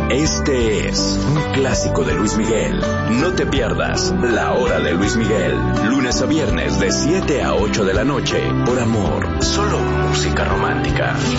Este es un clásico de Luis Miguel. No te pierdas La Hora de Luis Miguel. Lunes a viernes de 7 a 8 de la noche. Por Amor. Solo música romántica.